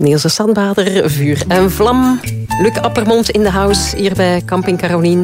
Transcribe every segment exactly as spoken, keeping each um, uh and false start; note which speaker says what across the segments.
Speaker 1: Niels de Sandbader, vuur en vlam. Luc Appermond in de house, hier bij Camping Carolien.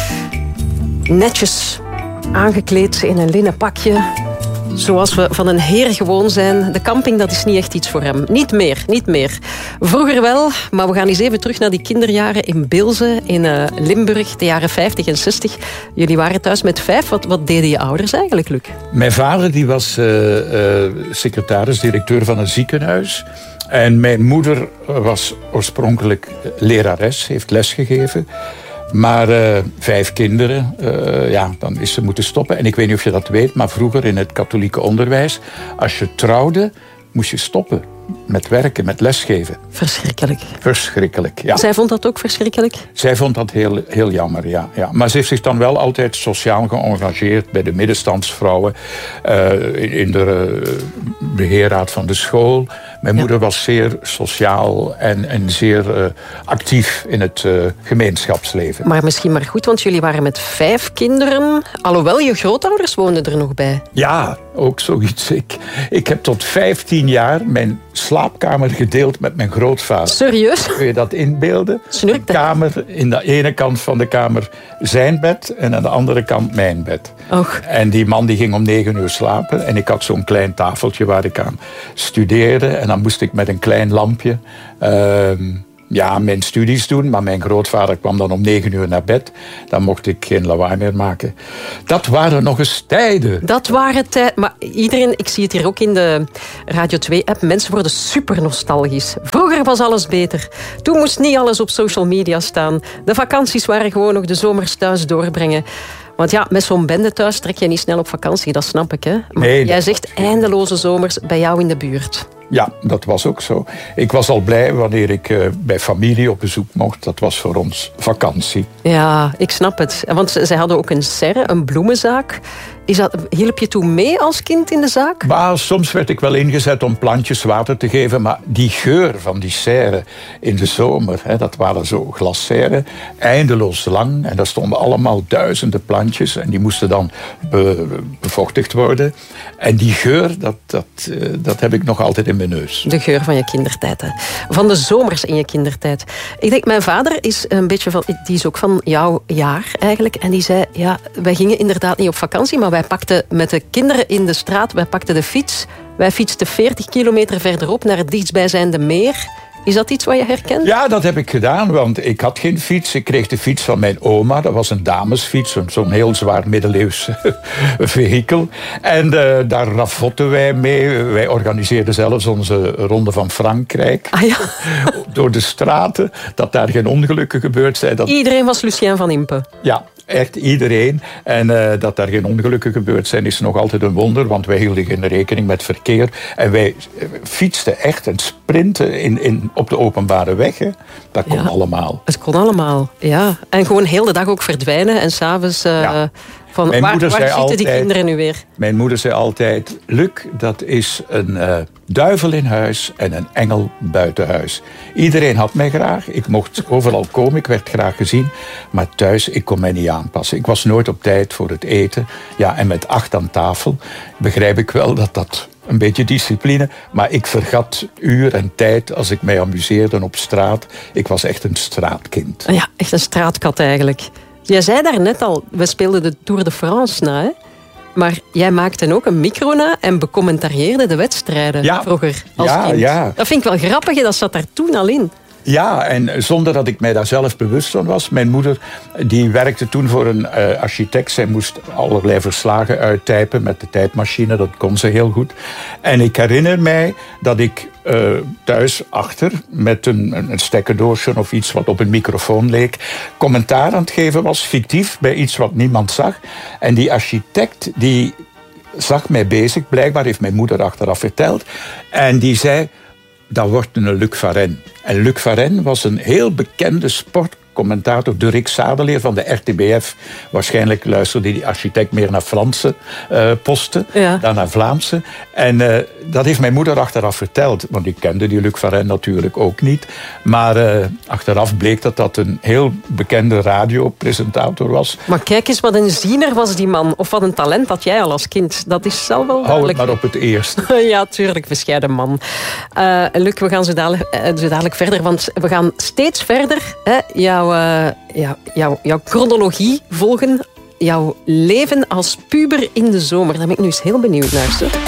Speaker 1: Netjes aangekleed in een linnen pakje. Zoals we van een heer gewoon zijn. De camping, dat is niet echt iets voor hem. Niet meer, niet meer. Vroeger wel, maar we gaan eens even terug naar die kinderjaren in Bilze, in uh, Limburg, de jaren vijftig en zestig. Jullie waren thuis met vijf. Wat, wat deden je ouders eigenlijk, Luc?
Speaker 2: Mijn vader die was uh, uh, secretaris, directeur van een ziekenhuis. En mijn moeder was oorspronkelijk lerares, heeft lesgegeven. Maar uh, vijf kinderen, uh, ja, dan is ze moeten stoppen. En ik weet niet of je dat weet, maar vroeger in het katholieke onderwijs, als je trouwde, moest je stoppen met werken, met lesgeven.
Speaker 1: Verschrikkelijk.
Speaker 2: Verschrikkelijk, ja.
Speaker 1: Zij vond dat ook verschrikkelijk?
Speaker 2: Zij vond dat heel, heel jammer, ja, ja. Maar ze heeft zich dan wel altijd sociaal geëngageerd bij de middenstandsvrouwen, uh, in de uh, beheerraad van de school. Mijn ja. moeder was zeer sociaal en, en zeer uh, actief in het uh, gemeenschapsleven.
Speaker 1: Maar misschien maar goed, want jullie waren met vijf kinderen. Alhoewel, je grootouders woonden er nog bij.
Speaker 2: Ja, ook zoiets. Ik, ik heb tot vijftien jaar mijn slaapkamer gedeeld met mijn grootvader.
Speaker 1: Serieus?
Speaker 2: Kun je dat inbeelden?
Speaker 1: Snurkt
Speaker 2: de kamer, in de ene kant van de kamer zijn bed en aan de andere kant mijn bed.
Speaker 1: Och.
Speaker 2: En die man die ging om negen uur slapen en ik had zo'n klein tafeltje waar ik aan studeerde. En dan moest ik met een klein lampje uh, ja, mijn studies doen. Maar mijn grootvader kwam dan om negen uur naar bed. Dan mocht ik geen lawaai meer maken. Dat waren nog eens tijden.
Speaker 1: Dat waren tijden. Maar iedereen, ik zie het hier ook in de Radio twee-app. Mensen worden super nostalgisch. Vroeger was alles beter. Toen moest niet alles op social media staan. De vakanties waren gewoon nog de zomers thuis doorbrengen. Want ja, met zo'n bende thuis trek je niet snel op vakantie. Dat snap ik, hè? Maar
Speaker 2: nee,
Speaker 1: jij zegt eindeloze zomers bij jou in de buurt.
Speaker 2: Ja, dat was ook zo. Ik was al blij wanneer ik uh, bij familie op bezoek mocht. Dat was voor ons vakantie.
Speaker 1: Ja, ik snap het. Want zij hadden ook een serre, een bloemenzaak. Is dat, hielp je toen mee als kind in de zaak?
Speaker 2: Maar soms werd ik wel ingezet om plantjes water te geven. Maar die geur van die serre in de zomer, hè, dat waren zo glasserre, eindeloos lang. En daar stonden allemaal duizenden plantjes. En die moesten dan be, bevochtigd worden. En die geur, dat, dat, uh, dat heb ik nog altijd in mijn neus.
Speaker 1: De geur van je kindertijd, hè. Van de zomers in je kindertijd. Ik denk, mijn vader is een beetje van, die is ook van jouw jaar eigenlijk. En die zei, ja, wij gingen inderdaad niet op vakantie, maar wij pakten met de kinderen in de straat, wij pakten de fiets. Wij fietsten veertig kilometer verderop naar het dichtstbijzijnde meer. Is dat iets wat je herkent?
Speaker 2: Ja, dat heb ik gedaan, want ik had geen fiets. Ik kreeg de fiets van mijn oma. Dat was een damesfiets, zo'n heel zwaar middeleeuws vehikel. En uh, daar ravotten wij mee. Wij organiseerden zelfs onze Ronde van Frankrijk.
Speaker 1: Ah, ja.
Speaker 2: Door de straten, dat daar geen ongelukken gebeurd zijn. Dat...
Speaker 1: Iedereen was Lucien van Impe.
Speaker 2: Ja, echt iedereen. En uh, dat daar geen ongelukken gebeurd zijn is nog altijd een wonder, want wij hielden geen rekening met verkeer. En wij fietsten echt en sprinten in, in, op de openbare weg. Hè. Dat kon ja, allemaal.
Speaker 1: Het kon allemaal, ja. En gewoon heel de dag ook verdwijnen en s'avonds... Uh, ja. Van,
Speaker 2: mijn
Speaker 1: waar
Speaker 2: moeder
Speaker 1: waar
Speaker 2: zei
Speaker 1: zitten
Speaker 2: altijd,
Speaker 1: die kinderen nu weer?
Speaker 2: Mijn moeder zei altijd, Luc, dat is een uh, duivel in huis en een engel buiten huis. Iedereen had mij graag. Ik mocht overal komen, ik werd graag gezien. Maar thuis, ik kon mij niet aanpassen. Ik was nooit op tijd voor het eten. Ja, en met acht aan tafel begrijp ik wel dat dat... een beetje discipline, maar ik vergat uur en tijd als ik mij amuseerde op straat. Ik was echt een straatkind.
Speaker 1: Ja, echt een straatkat eigenlijk. Jij zei daar net al, we speelden de Tour de France na, hè? Maar jij maakte ook een micro na en becommentarieerde de wedstrijden ja, vroeger als
Speaker 2: ja,
Speaker 1: kind.
Speaker 2: Ja.
Speaker 1: Dat vind ik wel grappig, dat zat daar toen al in.
Speaker 2: Ja, en zonder dat ik mij daar zelf bewust van was. Mijn moeder die werkte toen voor een uh, architect. Zij moest allerlei verslagen uittypen met de tijdmachine. Dat kon ze heel goed. En ik herinner mij dat ik uh, thuis achter met een, een stekkerdoosje of iets wat op een microfoon leek, commentaar aan het geven was, fictief, bij iets wat niemand zag. En die architect die zag mij bezig. Blijkbaar heeft mijn moeder achteraf verteld. En die zei... dat wordt een Luc Varenne. En Luc Varenne was een heel bekende sportcommentator commentator, de Rick Zadeleer van de R T B F. Waarschijnlijk luisterde die architect meer naar Franse uh, posten ja. dan naar Vlaamse. En uh, dat heeft mijn moeder achteraf verteld. Want ik kende die Luc Varenne natuurlijk ook niet. Maar uh, achteraf bleek dat dat een heel bekende radiopresentator was.
Speaker 1: Maar kijk eens, wat een ziener was die man. Of wat een talent had jij al als kind. Dat is zelf wel duidelijk.
Speaker 2: Hou het maar op het eerst.
Speaker 1: Ja, tuurlijk, bescheiden man. Uh, Luc, we gaan zo dadelijk, uh, zo dadelijk verder. Want we gaan steeds verder hè, jouw, uh, jou, jou, jouw chronologie volgen. Jouw leven als puber in de zomer. Daar ben ik nu eens heel benieuwd naar. Zo.